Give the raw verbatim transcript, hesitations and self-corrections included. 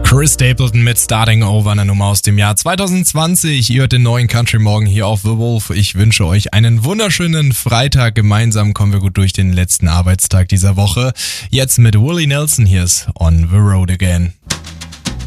Chris Stapleton mit Starting Over, eine Nummer aus dem Jahr zwanzig zwanzig. Ihr hört den neuen Country Morgen hier auf The Wolf. Ich wünsche euch einen wunderschönen Freitag. Gemeinsam kommen wir gut durch den letzten Arbeitstag dieser Woche. Jetzt mit Willie Nelson, hier ist On the Road Again.